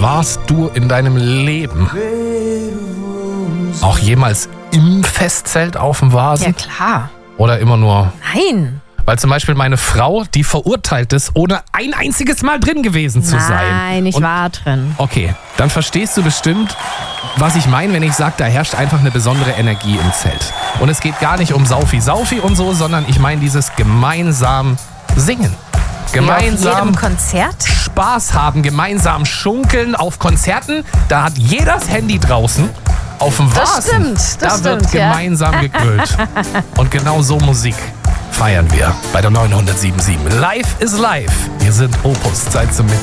Warst du in deinem Leben auch jemals im Festzelt auf dem Ja, Vasen? klar. Oder immer nur... Nein. Weil zum Beispiel meine Frau, die verurteilt ist, ohne ein einziges Mal drin gewesen zu sein. Nein, ich Und- war drin. Okay, dann verstehst du bestimmt, was ich meine, wenn ich sage, da herrscht einfach eine besondere Energie im Zelt. Und es geht gar nicht um Saufi und so, sondern ich meine dieses gemeinsam Singen. Wie auf Gemeinsam jedem Konzert. Spaß haben, gemeinsam schunkeln auf Konzerten. Da hat jeder das Handy draußen. Auf dem Das Vasen, stimmt, das da wird stimmt, ja. gemeinsam gegrillt. Und genau so Musik feiern wir bei der 907.7. Live is live. Wir sind Opus, Zeit zum Mitsingen.